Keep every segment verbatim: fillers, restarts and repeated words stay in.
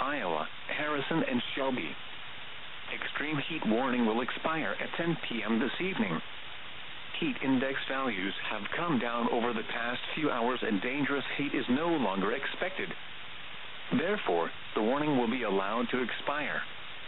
Iowa, Harrison, and Shelby. Extreme heat warning will expire at ten p.m. this evening. Heat index values have come down over the past few hours and dangerous heat is no longer expected. Therefore, the warning will be allowed to expire.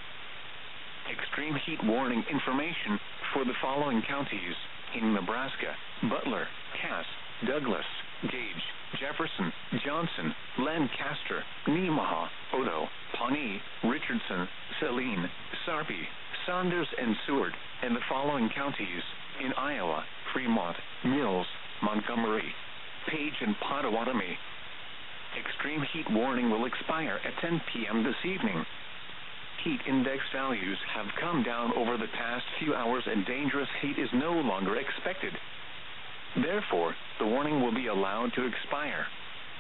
Extreme heat warning information for the following counties in Nebraska: Butler, Cass, Douglas, Gage, Jefferson, Johnson, Lancaster, Nemaha, Odo, Pawnee, Richardson, Saline, Sarpy, Saunders, and Seward, and the following counties in Iowa: Fremont, Mills, Montgomery, Page, and Pottawatomie. Extreme heat warning will expire at ten p.m. this evening. Heat index values have come down over the past few hours and dangerous heat is no longer expected. Therefore, the warning will be allowed to expire.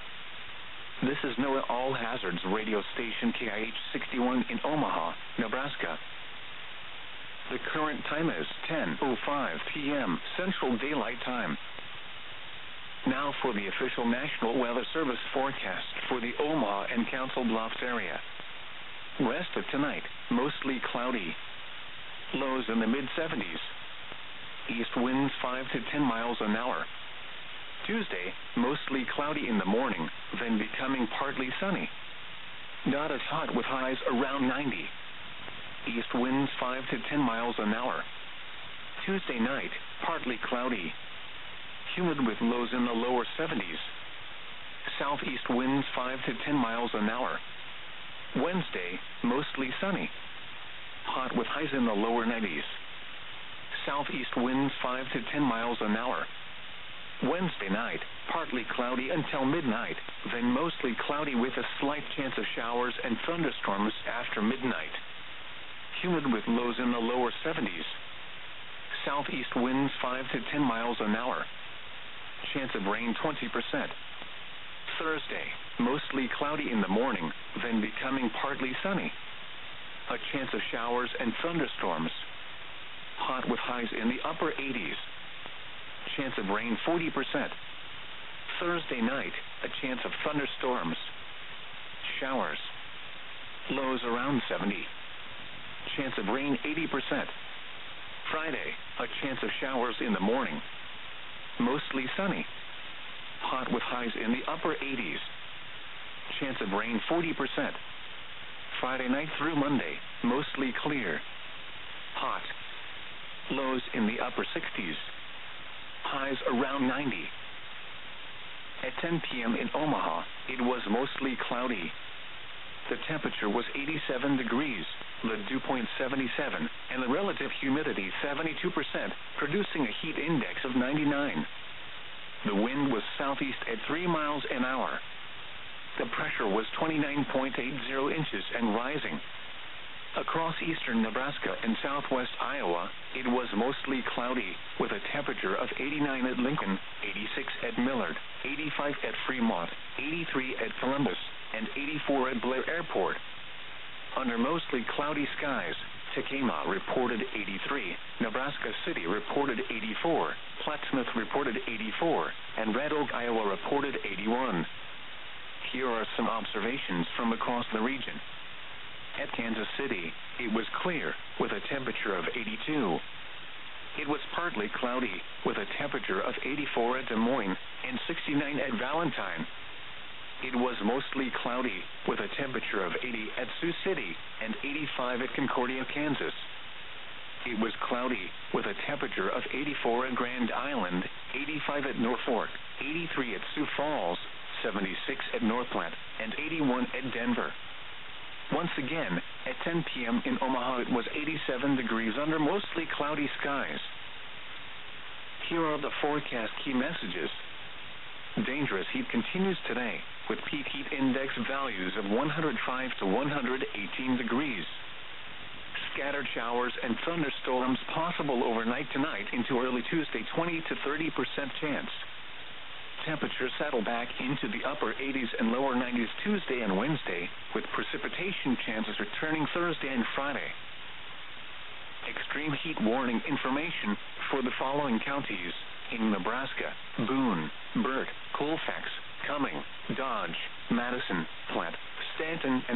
This is NOAA All Hazards radio station K I H sixty-one in Omaha, Nebraska. The current time is ten oh five p.m. Central Daylight Time. Now for the official National Weather Service forecast for the Omaha and Council Bluffs area. Rest of tonight, mostly cloudy. Lows in the mid seventies. East winds five to ten miles an hour. Tuesday, mostly cloudy in the morning, then becoming partly sunny. Not as hot with highs around ninety. East winds five to ten miles an hour. Tuesday night, partly cloudy. Humid with lows in the lower seventies. Southeast winds five to ten miles an hour. Wednesday, mostly sunny. Hot with highs in the lower nineties. Southeast winds five to ten miles an hour. Wednesday night, partly cloudy until midnight, then mostly cloudy with a slight chance of showers and thunderstorms after midnight. Humid with lows in the lower seventies. Southeast winds five to ten miles an hour. Chance of rain twenty percent. Thursday, mostly cloudy in the morning, then becoming partly sunny. A chance of showers and thunderstorms. Hot with highs in the upper eighties. Chance of rain forty percent. Thursday night, a chance of thunderstorms. Showers. Lows around seventy. Chance of rain eighty percent. Friday, a chance of showers in the morning. Mostly sunny. Hot with highs in the upper eighties. Chance of rain forty percent. Friday night through Monday, mostly clear. Hot. Lows in the upper sixties. Highs around ninety. At ten p.m. in Omaha, it was mostly cloudy. The temperature was eighty-seven degrees, the dew point seventy-seven, and the relative humidity seventy-two percent, producing a heat index of ninety-nine. The wind was southeast at three miles an hour. The pressure was twenty-nine point eight zero inches and rising. Across eastern Nebraska and southwest Iowa, it was mostly cloudy, with a temperature of eighty-nine at Lincoln, eighty-six at Millard, eighty-five at Fremont, eighty-three at Columbus, and eighty-four at Blair Airport. Under mostly cloudy skies, Tekamah reported eighty-three, Nebraska City reported eighty-four, Plattsmouth reported eighty-four, and Red Oak, Iowa reported eighty-one. Here are some observations from across the region. At Kansas City, it was clear, with a temperature of eighty-two. It was partly cloudy, with a temperature of eighty-four at Des Moines and sixty-nine at Valentine. It was mostly cloudy, with a temperature of eighty at Sioux City and eighty-five at Concordia, Kansas. It was cloudy, with a temperature of eighty-four at Grand Island, eighty-five at Norfolk, eighty-three at Sioux Falls, seventy-six at Northplant, and eighty-one at Denver. Once again, at ten p.m. in Omaha, it was eighty-seven degrees under mostly cloudy skies. Here are the forecast key messages. Dangerous heat continues today, with peak heat index values of one hundred five to one hundred eighteen degrees. Scattered showers and thunderstorms possible overnight tonight into early Tuesday, twenty to thirty percent chance. Temperatures settle back into the upper eighties and lower nineties Tuesday and Wednesday, with precipitation chances returning Thursday and Friday. Extreme heat warning information for the following counties in Nebraska: Boone, Burt, Colfax, Cumming, Dodge, Madison, Platte, Stanton, and